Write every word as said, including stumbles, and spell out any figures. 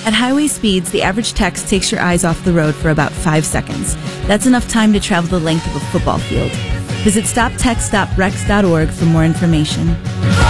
At highway speeds, the average text takes your eyes off the road for about five seconds. That's enough time to travel the length of a football field. Visit stop text stop rex dot org for more information.